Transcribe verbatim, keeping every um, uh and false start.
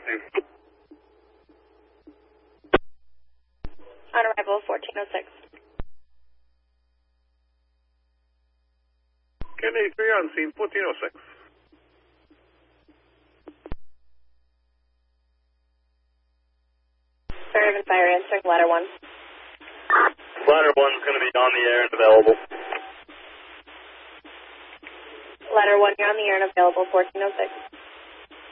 sixteen. On arrival, fourteen oh six. Kennedy three on scene, fourteen oh six. Fairhaven Fire, answering ladder one. Ladder one's going to be on the air and available. Ladder one, you're on the air and available, fourteen oh six.